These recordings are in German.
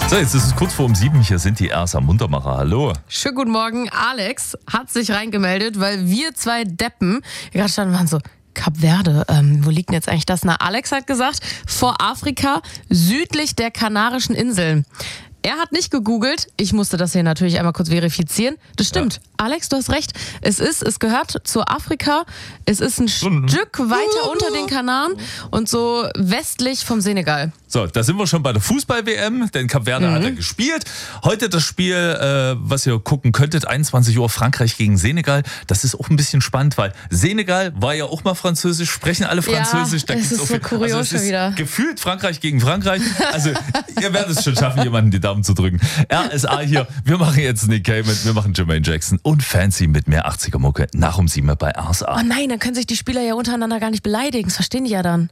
So, jetzt ist es kurz vor 7. Hier sind die Ersa Muntermacher. Hallo. Schönen guten Morgen. Alex hat sich reingemeldet, weil wir zwei Deppen gerade standen und waren so, Kap Verde, wo liegt denn jetzt eigentlich das? Na, Alex hat gesagt, vor Afrika, südlich der Kanarischen Inseln. Er hat nicht gegoogelt. Ich musste das hier natürlich einmal kurz verifizieren. Das stimmt. Ja. Alex, du hast recht. Es gehört zu Afrika. Es ist ein Stück weiter unter den Kanaren und so westlich vom Senegal. So, da sind wir schon bei der Fußball-WM, denn Kap Verde hat er gespielt. Heute das Spiel, was ihr gucken könntet, 21 Uhr, Frankreich gegen Senegal. Das ist auch ein bisschen spannend, weil Senegal war ja auch mal französisch, sprechen alle Französisch. Ja, es ist so kurios schon wieder. Gefühlt Frankreich gegen Frankreich. Also, ihr werdet es schon schaffen, jemanden die Daumen zu drücken. RSA hier, wir machen jetzt Nick Cayman, wir machen Jermaine Jackson und Fancy mit mehr 80er Mucke nach 7 bei RSA. Oh nein, dann können sich die Spieler ja untereinander gar nicht beleidigen. Das verstehen die ja dann.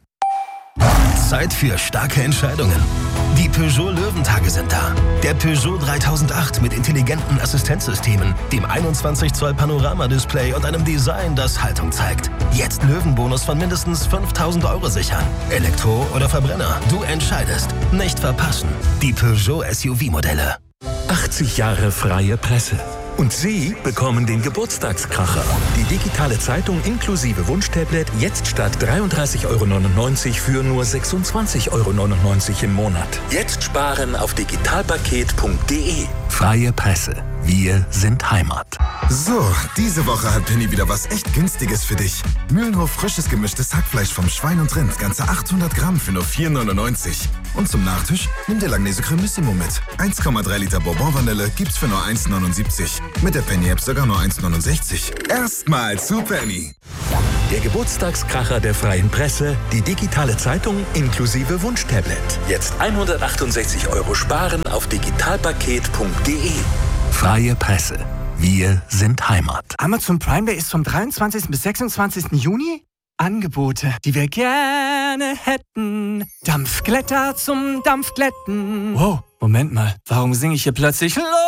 Zeit für starke Entscheidungen. Die Peugeot Löwentage sind da. Der Peugeot 3008 mit intelligenten Assistenzsystemen, dem 21 Zoll Panoramadisplay und einem Design, das Haltung zeigt. Jetzt Löwenbonus von mindestens 5.000 Euro sichern. Elektro oder Verbrenner, du entscheidest. Nicht verpassen. Die Peugeot SUV-Modelle. 80 Jahre freie Presse. Und Sie bekommen den Geburtstagskracher. Die digitale Zeitung inklusive Wunschtablet jetzt statt 33,99 € für nur 26,99 € im Monat. Jetzt sparen auf digitalpaket.de. Freie Presse. Wir sind Heimat. So, diese Woche hat Penny wieder was echt Günstiges für dich. Mühlenhof frisches gemischtes Hackfleisch vom Schwein und Rind, ganze 800 Gramm für nur 4,99 €. Und zum Nachtisch nimm dir Langnese Cremissimo mit. 1,3 Liter Bourbon-Vanille gibt's für nur 1,79 €. Mit der Penny-App sogar nur 1,69 €. Erstmal zu Penny. Der Geburtstagskracher der freien Presse, die digitale Zeitung inklusive Wunschtablet. Jetzt 168 € sparen auf digitalpaket.de. Freie Presse. Wir sind Heimat. Amazon Prime Day ist vom 23. bis 26. Juni. Angebote, die wir gerne hätten. Dampfglätter zum Dampfglätten. Wow, Moment mal. Warum singe ich hier plötzlich